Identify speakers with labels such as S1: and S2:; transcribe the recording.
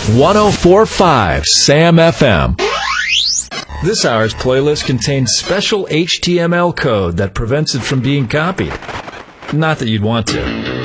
S1: 104.5 SAM FM. This hour's playlist contains special HTML code that prevents it from being copied. Not that you'd want to.